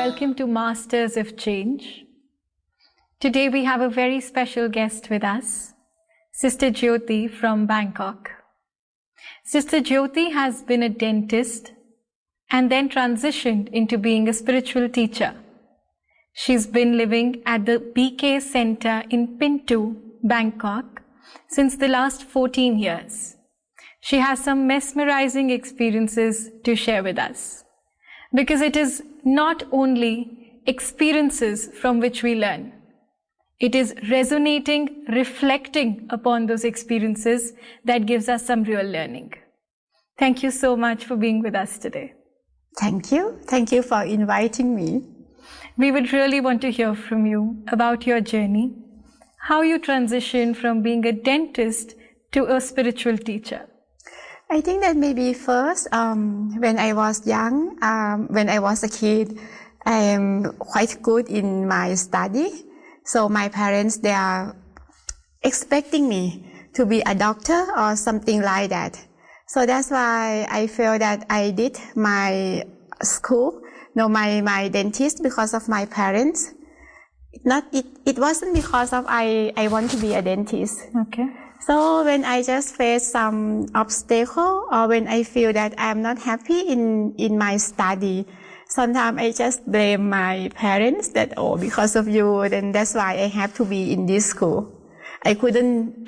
welcome to Masters of Change. Today we have a very special guest with us, Sister Jyoti from Bangkok. Sister Jyoti has been a dentist and then transitioned into being a spiritual teacher. She's been living at the BK Center in Pintu, Bangkok, since the last 14 years. She has some mesmerizing experiences to share with us. Because it is not only experiences from which we learn. It is resonating, reflecting upon those experiences that gives us some real learning. Thank you so much for being with us today. Thank you. Thank you for inviting me. We would really want to hear from you about your journey, how you transitioned from being a dentist to a spiritual teacher. I think that maybe first, when I was young, when I was a kid, I am quite good in my study. So my parents, they are expecting me to be a doctor or something like that. So that's why I feel that I did my school, my dentist because of my parents. It wasn't because of I want to be a dentist. Okay. So when I just face some obstacle or when I feel that I'm not happy in my study, sometimes I just blame my parents that, oh, because of you, then that's why I have to be in this school. I couldn't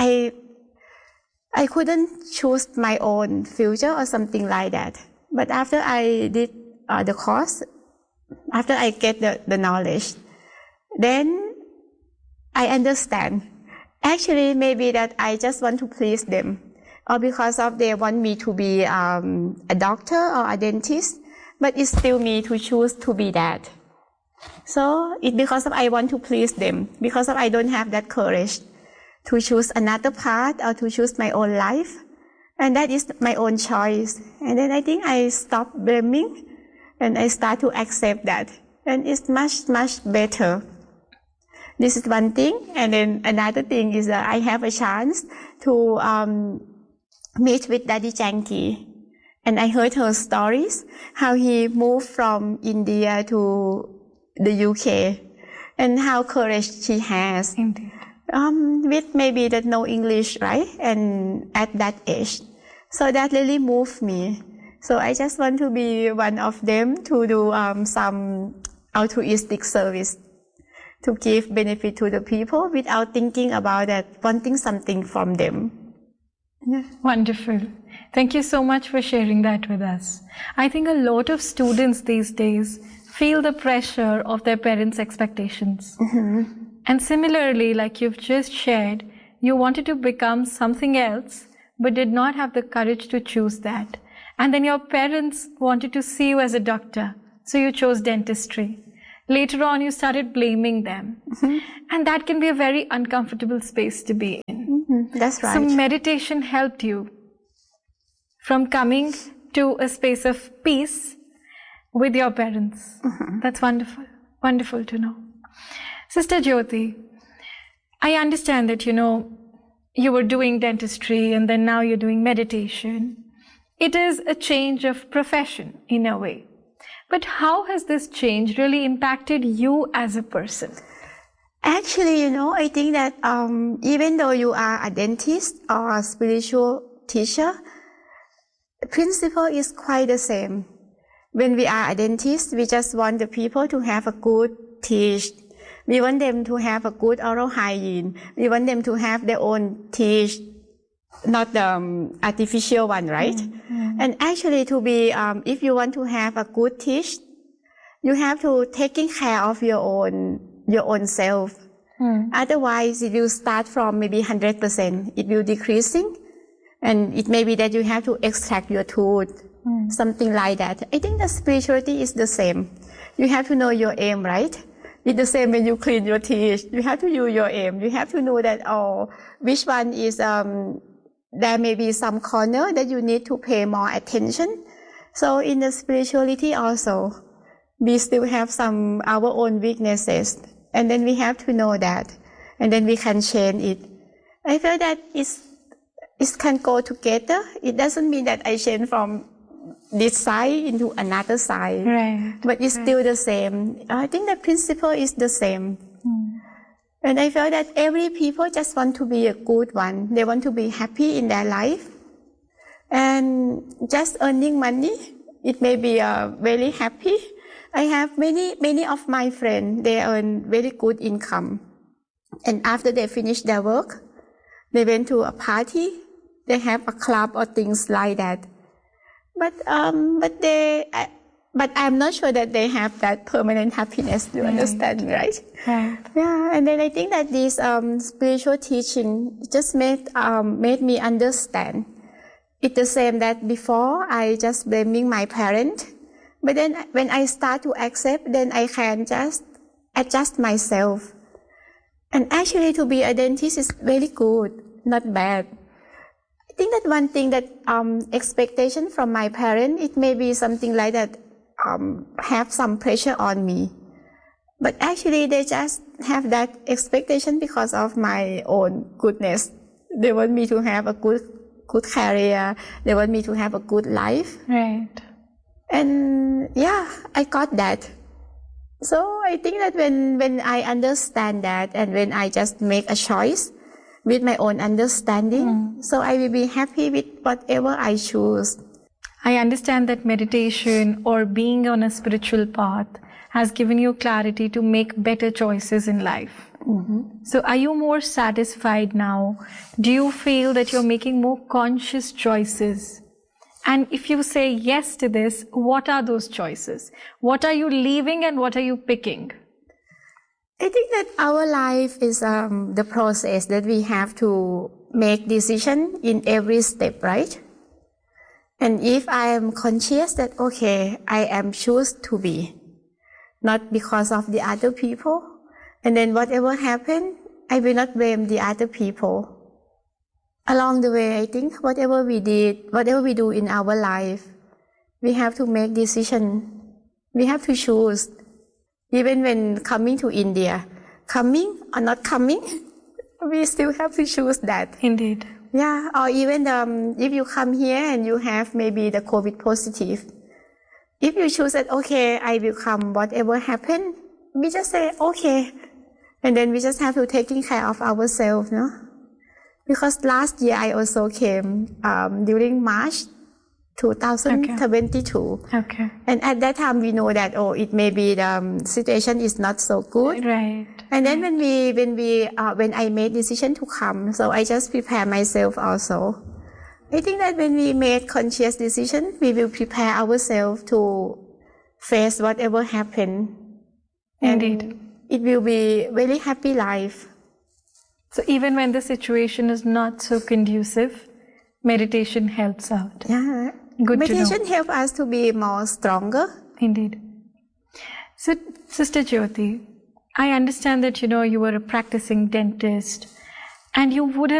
choose my own future or something like that. But after I did the course, after I get the knowledge, then I understand. Actually, maybe that I just want to please them, or because of they want me to be a doctor or a dentist, but it's still me to choose to be that. So it's because of I want to please them, because of I don't have that courage to choose another path or to choose my own life, and that is my own choice. And then I think I stop blaming, and I start to accept that, and it's much, much better. This is one thing, and then another thing is that I have a chance to meet with Daddy Janki, and I heard her stories, how he moved from India to the UK, and how courage she has. Indeed. With maybe that no English, right? And at that age. So that really moved me. So I just want to be one of them to do some altruistic service, to give benefit to the people without thinking about that, wanting something from them. Yeah. Wonderful. Thank you so much for sharing that with us. I think a lot of students these days feel the pressure of their parents' expectations. Mm-hmm. And similarly, like you've just shared, you wanted to become something else, but did not have the courage to choose that. And then your parents wanted to see you as a doctor, so you chose dentistry. Later on, you started blaming them. Mm-hmm. And that can be a very uncomfortable space to be in. Mm-hmm. That's right. So meditation helped you from coming to a space of peace with your parents. Mm-hmm. That's wonderful. Wonderful to know. Sister Jyoti, I understand that, you were doing dentistry and then now you're doing meditation. It is a change of profession in a way. But how has this change really impacted you as a person? Actually, I think that even though you are a dentist or a spiritual teacher, the principle is quite the same. When we are a dentist, we just want the people to have a good teeth. We want them to have a good oral hygiene. We want them to have their own teeth, not the artificial one, right? Mm-hmm. And actually, to be, if you want to have a good teeth, you have to taking care of your own self. Mm. Otherwise, it will start from maybe 100%. It will decreasing, and it may be that you have to extract your tooth, something like that. I think the spirituality is the same. You have to know your aim, right? It's the same when you clean your teeth. You have to know your aim. You have to know that, which one is, there may be some corner that you need to pay more attention. So in the spirituality also, we still have our own weaknesses. And then we have to know that. And then we can change it. I feel that it can go together. It doesn't mean that I change from this side into another side. Right. But it's still the same. I think the principle is the same. And I felt that every people just want to be a good one. They want to be happy in their life. And just earning money, it may be very happy. I have many of my friends, they earn very good income. And after they finish their work, they went to a party, they have a club or things like that. But I'm not sure that they have that permanent happiness. You understand me, right? Right. Yeah, and then I think that this spiritual teaching just made me understand. It's the same that before I just blaming my parents, but then when I start to accept, then I can just adjust myself. And actually, to be a dentist is very good, not bad. I think that one thing that expectation from my parents, it may be something like that, have some pressure on me. But actually, they just have that expectation because of my own goodness. They want me to have a good career. They want me to have a good life. Right. And yeah, I got that. So I think that when I understand that and when I just make a choice with my own understanding, so I will be happy with whatever I choose. I understand that meditation or being on a spiritual path has given you clarity to make better choices in life. So are you more satisfied now? Do you feel that you're making more conscious choices? And if you say yes to this, what are those choices? What are you leaving and what are you picking? I think that our life is the process that we have to make decision in every step, right? And if I am conscious that, okay, I am choose to be, not because of the other people, and then whatever happened, I will not blame the other people. Along the way, I think whatever we do in our life, we have to make decision. We have to choose. Even when coming to India, coming or not coming, we still have to choose that. Indeed. Yeah, or even if you come here and you have maybe the COVID positive, if you choose that, okay, I will come, whatever happen, we just say, okay. And then we just have to taking care of ourselves, no? Because last year I also came during March 2022. Okay. And at that time we know that, it may be the situation is not so good. Right. And then when I made decision to come, so I just prepare myself also. I think that when we make conscious decision, we will prepare ourselves to face whatever happen. Indeed. And it will be very happy life. So even when the situation is not so conducive, meditation helps out. Yeah. Good Meditation to know. helps us to be more stronger. Indeed. So, Sister Jyoti, I understand that, you were a practicing dentist and you would have